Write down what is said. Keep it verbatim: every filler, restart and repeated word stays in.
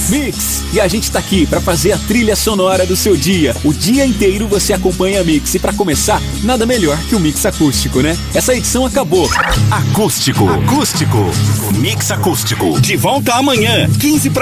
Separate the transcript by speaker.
Speaker 1: Mix, e a gente tá aqui pra fazer a trilha sonora do seu dia. O dia inteiro você acompanha a Mix e pra começar, nada melhor que o Mix Acústico, né? Essa edição acabou.
Speaker 2: Acústico. Acústico. Mix Acústico. De volta amanhã, quinze para